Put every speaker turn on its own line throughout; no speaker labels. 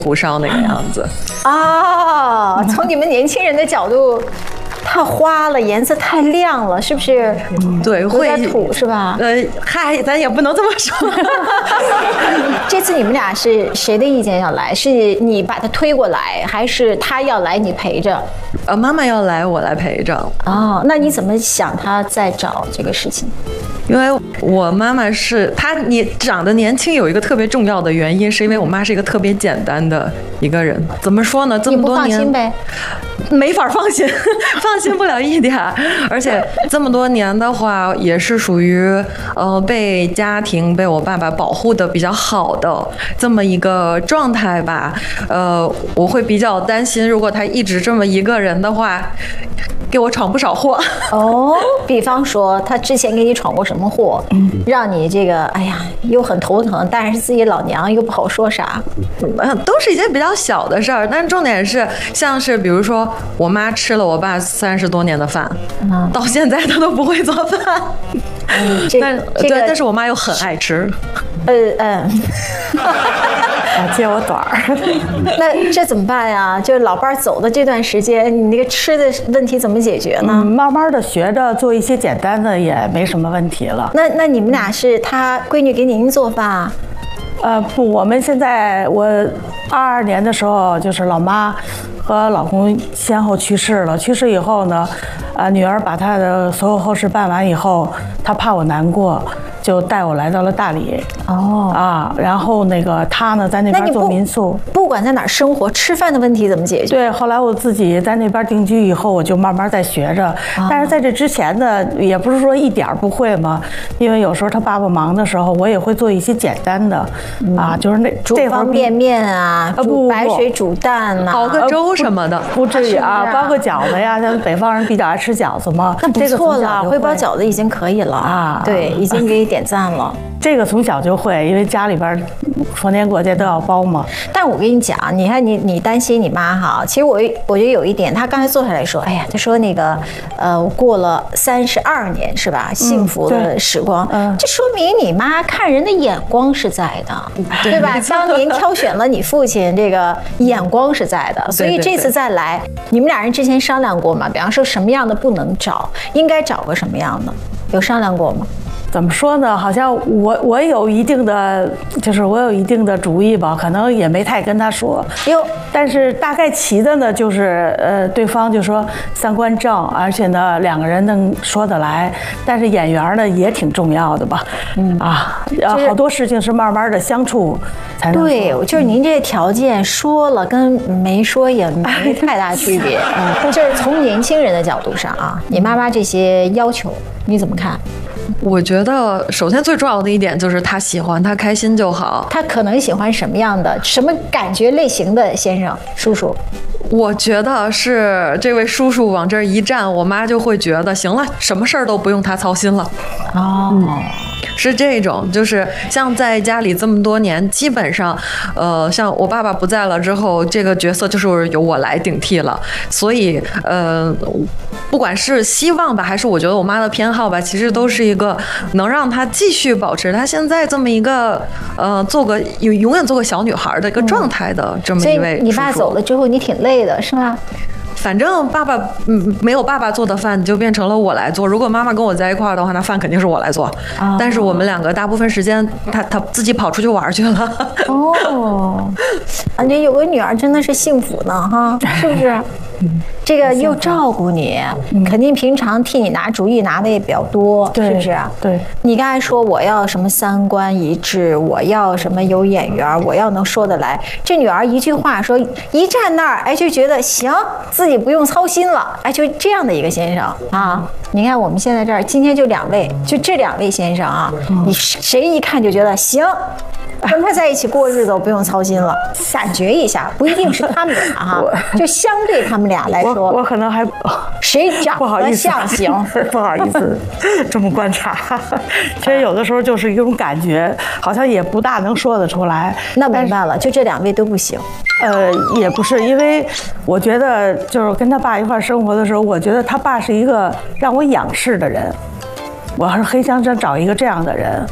胡哨那个样子。
哦，从你们年轻人的角度。太花了，颜色太亮了，是不是？
对，会
有点土是吧？
嗨，咱也不能这么说。
这次你们俩是谁的意见要来？是你把他推过来，还是他要来你陪着？
妈妈要来，我来陪着。
哦，那你怎么想他再找这个事情？
因为我妈妈是她，你长得年轻有一个特别重要的原因，是因为我妈是一个特别简单的一个人。怎么说呢？这么多年，
你不放心呗？
没法放心，放心不了一点。而且这么多年的话，也是属于被家庭被我爸爸保护的比较好的这么一个状态吧。我会比较担心，如果他一直这么一个人的话，给我闯不少祸。哦，
比方说他之前给你闯过什么祸，让你这个哎呀又很头疼，但是自己老娘又不好说啥。
都是一些比较小的事儿，但重点是像是比如说我妈吃了我爸30多年的饭，到现在她都不会做饭。但是我妈又很爱吃。
接我短儿。
那这怎么办呀？就是老伴走的这段时间，你那个吃的问题怎么解决呢？
慢慢的学着做一些简单的也没什么问题了。
那你们俩是他闺女给您做饭啊？
不，我们现在我22年的时候，就是老妈和老公先后去世了。去世以后呢，女儿把她的所有后事办完以后，她怕我难过，就带我来到了大理。然后那个她呢在那边做民宿。
不管在哪儿生活，吃饭的问题怎么解决？
对，后来我自己在那边定居以后，我就慢慢在学着。但是在这之前呢，也不是说一点不会嘛，因为有时候他爸爸忙的时候，我也会做一些简单的。就是
煮方便面啊，煮白水煮蛋啊，
熬个粥什么的，
不至于啊，包个饺子呀，咱们北方人比较爱吃饺子嘛，
那不错了，会包饺子已经可以了啊，对，已经给你点赞了。
这个从小就会，因为家里边逢年过节都要包嘛。
但我跟你讲，你看你担心你妈哈，其实我觉得有一点，她刚才坐下来说，哎呀，她说那个过了32年是吧，幸福的时光，这说明你妈看人的眼光是在的，对吧？当年挑选了你父亲，这个眼光是在的，所以这次再来，你们俩人之前商量过吗？比方说什么样的不能找，应该找个什么样的，有商量过吗？
怎么说呢？好像我有一定的，就是我有一定的主意吧，可能也没太跟他说。但是大概齐的呢，就是对方就说三观正，而且呢两个人能说得来。但是眼缘呢也挺重要的吧？好多事情是慢慢的相处才能。
对，就是您这条件说了跟没说也没太大区别。就是从年轻人的角度上啊，你妈妈这些要求你怎么看？
我觉得首先最重要的一点就是他喜欢，他开心就好。
他可能喜欢什么样的、什么感觉类型的先生叔叔？
我觉得是这位叔叔往这儿一站，我妈就会觉得行了，什么事儿都不用他操心了。是这种，就是像在家里这么多年，基本上，像我爸爸不在了之后，这个角色就是由我来顶替了。所以，不管是希望吧，还是我觉得我妈的偏好吧，其实都是一个能让她继续保持她现在这么一个，永远做个小女孩的一个状态的这么一位叔叔。
所以你爸走了之后，你挺累的，是吧？
反正爸爸没有爸爸做的饭就变成了我来做。如果妈妈跟我在一块儿的话，那饭肯定是我来做。但是我们两个大部分时间他自己跑出去玩去了。
感觉有个女儿真的是幸福呢，哈，是不是？这个又照顾你，肯定平常替你拿主意拿的也比较多，是不是？
对。
你刚才说我要什么三观一致，我要什么有眼缘，我要能说得来。这女儿一句话说，一站那儿，哎，就觉得行，自己不用操心了，哎，就这样的一个先生啊。你看我们现在这儿今天就2位，就这2位先生啊，你谁一看就觉得行。跟他在一起过日子，我不用操心了。感觉一下，不一定是他们俩哈，就相对他们俩来说，
我可能还
谁长得像行？
不好意思，这么观察。其实有的时候就是一种感觉，好像也不大能说得出来。
那明白了，就这2位都不行。
也不是，因为我觉得就是跟他爸一块生活的时候，我觉得他爸是一个让我仰视的人，我还是很想找一个这样的人。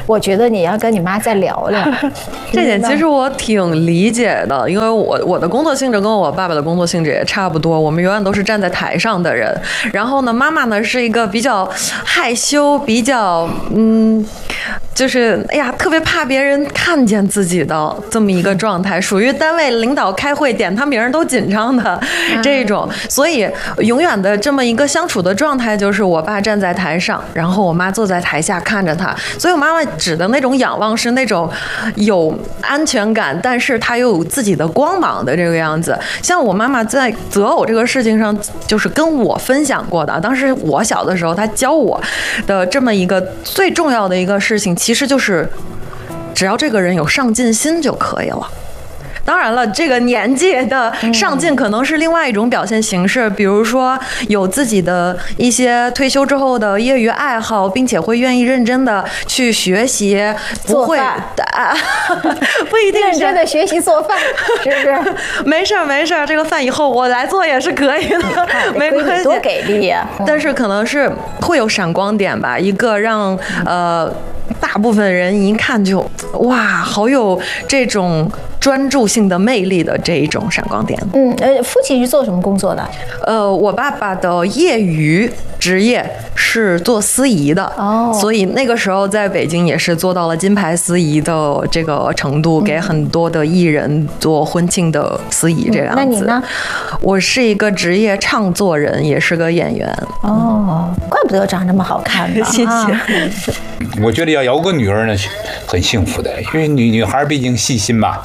我觉得你要跟你妈再聊聊。
这点其实我挺理解的，因为我的工作性质跟我爸爸的工作性质也差不多，我们永远都是站在台上的人。然后呢，妈妈呢是一个比较害羞，比较就是特别怕别人看见自己的这么一个状态，属于单位领导开会点他名都紧张的这种，所以永远的这么一个相处的状态就是我爸站在台上，然后我妈坐在台下看着他，所以我妈妈指的那种仰望是那种有安全感，但是她又有自己的光芒的这个样子。像我妈妈在择偶这个事情上，就是跟我分享过的，当时我小的时候她教我的这么一个最重要的一个事情，其实就是只要这个人有上进心就可以了。当然了，这个年纪的上进可能是另外一种表现形式，比如说有自己的一些退休之后的业余爱好，并且会愿意认真的去学习，不会不一定
认真的学习做饭，是不是？
没事，这个饭以后我来做也是可以的，没关系。
多给力呀！
但是可能是会有闪光点吧，一个让大部分人一看就哇，好有这种专注性的魅力的这一种闪光点。
父亲是做什么工作的？
我爸爸的业余职业是做司仪的，所以那个时候在北京也是做到了金牌司仪的这个程度，给很多的艺人做婚庆的司仪这样子。
那你呢？
我是一个职业唱作人，也是个演员。
怪不得长这么好看呢。
谢谢。
我觉得要有个女儿呢，很幸福的，因为女孩毕竟细心嘛。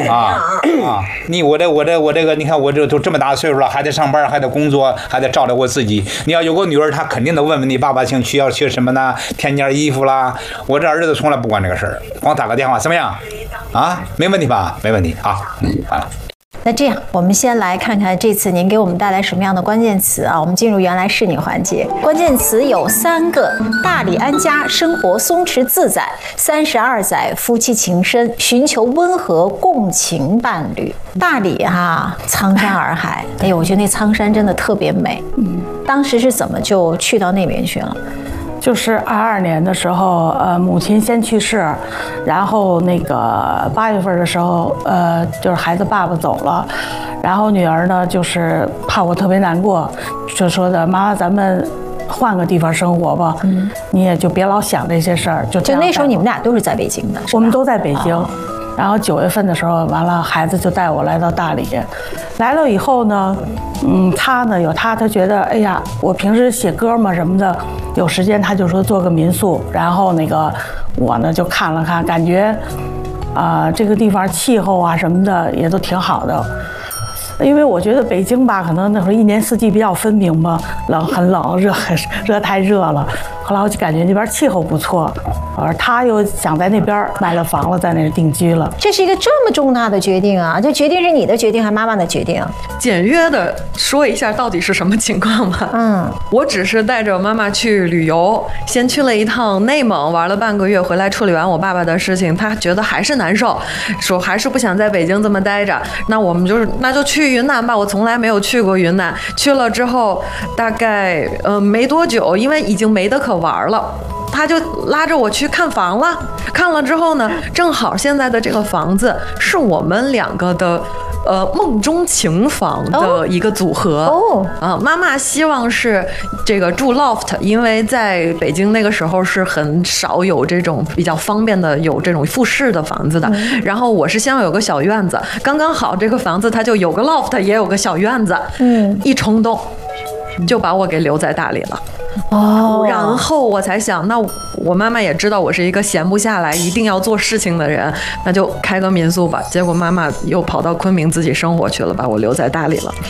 我这个，你看我都这么大岁数了，还得上班，还得工作，还得照料我自己。你要有个女儿，她肯定得问问你爸爸需要什么呢？添件衣服啦。我这儿子从来不管这个事儿，光打个电话怎么样？没问题吧？没问题啊。完了。
那这样，我们先来看看这次您给我们带来什么样的关键词啊？我们进入原来是你环节，关键词有3个：大理安家，生活松弛自在；32载，夫妻情深，寻求温和共情伴侣。大理苍山洱海，哎呦，我觉得那苍山真的特别美。当时是怎么就去到那边去了？
就是22年的时候，母亲先去世，然后那个8月份的时候，就是孩子爸爸走了，然后女儿呢，就是怕我特别难过，就说的妈妈，咱们换个地方生活吧，你也就别老想这些事儿。就
那时候你们俩都是在北京的，
我们都在北京。然后9月份的时候，完了孩子就带我来到大理，来了以后呢，他呢他觉得哎呀，我平时写歌嘛什么的，有时间他就说做个民宿，然后那个我呢就看了看，感觉这个地方气候啊什么的也都挺好的。因为我觉得北京吧，可能那会儿一年四季比较分明嘛，很冷，热太热了。后来我就感觉那边气候不错，而他又想在那边买了房了，在那儿定居了。
这是一个这么重大的决定啊！这决定是你的决定还是妈妈的决定？
简约的说一下到底是什么情况吧。我只是带着妈妈去旅游，先去了一趟内蒙，玩了半个月，回来处理完我爸爸的事情，他觉得还是难受，说还是不想在北京这么待着。那就去云南吧，我从来没有去过云南。去了之后，大概没多久，因为已经没得可玩了，他就拉着我去看房了。看了之后呢，正好现在的这个房子是我们2个的梦中情房的一个组合。妈妈希望是这个住 loft， 因为在北京那个时候是很少有这种比较方便的有这种复式的房子的。然后我是希望有个小院子，刚刚好这个房子它就有个 loft 也有个小院子。一冲动就把我给留在大理了。然后我才想，那我妈妈也知道我是一个闲不下来一定要做事情的人，那就开个民宿吧。结果妈妈又跑到昆明自己生活去了，把我留在大理了。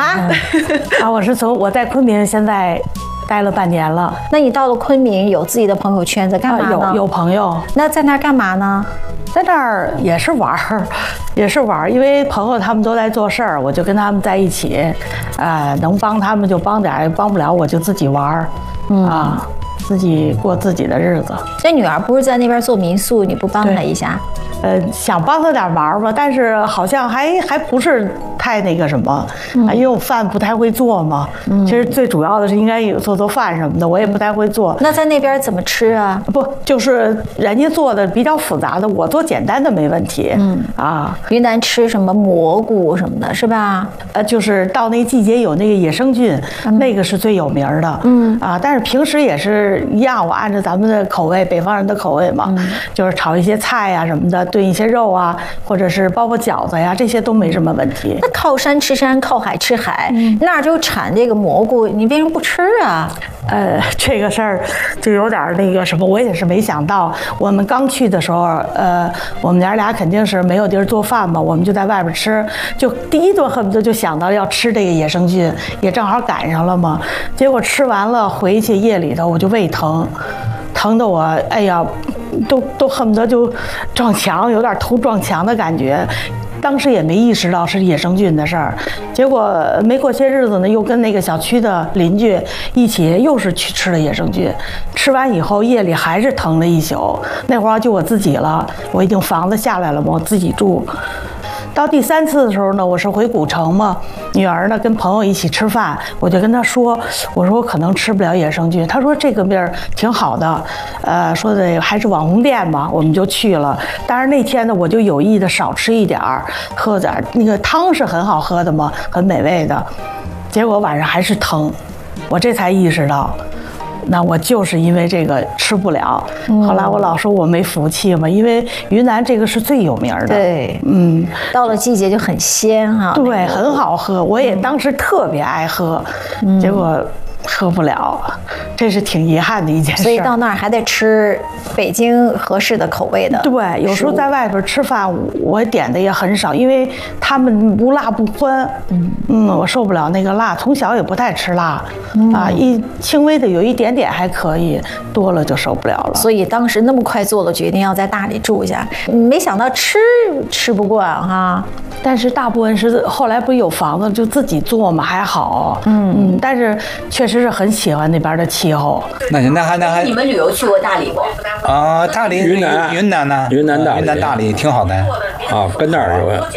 我在昆明现在待了半年了。
那你到了昆明有自己的朋友圈在干嘛呢？
有朋友。
那在那儿干嘛呢？
在那儿也是玩儿，因为朋友他们都在做事儿，我就跟他们在一起，能帮他们就帮点，帮不了我就自己玩儿，自己过自己的日子。
这女儿不是在那边做民宿，你不帮她一下？
想帮她点忙吧，但是好像还不是太那个什么啊，因为我饭不太会做嘛。其实最主要的是应该有做饭什么的，我也不太会做。
那在那边怎么吃啊？
不，就是人家做的比较复杂的，我做简单的没问题。
云南吃什么蘑菇什么的，是吧？
就是到那季节有那个野生菌，那个是最有名的。但是平时也是一样，我按照咱们的口味，北方人的口味嘛，就是炒一些菜呀什么的，炖一些肉啊，或者是包饺子呀，这些都没什么问题。
那靠山吃山，靠海吃海，那儿就产这个蘑菇，你为什么不吃啊？
这个事儿就有点那个什么，我也是没想到。我们刚去的时候，我们娘俩肯定是没有地儿做饭嘛，我们就在外边吃，就第一顿恨不得就想到要吃这个野生菌，也正好赶上了嘛。结果吃完了回去夜里头我就胃疼，疼得我哎呀，都恨不得就撞墙，有点头撞墙的感觉。当时也没意识到是野生菌的事儿，结果没过些日子呢，又跟那个小区的邻居一起又是去吃了野生菌，吃完以后夜里还是疼了一宿。那会儿就我自己了，我已经房子下来了嘛，我自己住。到第3次的时候呢，我是回古城嘛，女儿呢跟朋友一起吃饭，我就跟她说，我说我可能吃不了野生菌，她说这个面挺好的，说的还是网红店嘛，我们就去了。但是那天呢，我就有意的少吃一点儿，喝点那个汤是很好喝的嘛，很美味的，结果晚上还是疼，我这才意识到。那我就是因为这个吃不了，后来我老说我没福气嘛，因为云南这个是最有名的。
对，到了季节就很鲜哈。
对，很好喝，我也当时特别爱喝，结果喝不了，这是挺遗憾的一件事。
所以到那儿还得吃北京合适的口味的。
对，有时候在外边吃饭，我点的也很少，因为他们无辣不欢。我受不了那个辣，从小也不太吃辣，一轻微的有一点点还可以，多了就受不了了。
所以当时那么快做了决定要在大理住一下，没想到吃不惯哈。
但是大部分是后来不是有房子就自己做嘛，还好。但是确实是很喜欢那边的气候。
那还
你们旅游去过大理不？
大理云南呢？
云南
大理挺好的
啊，跟那儿有。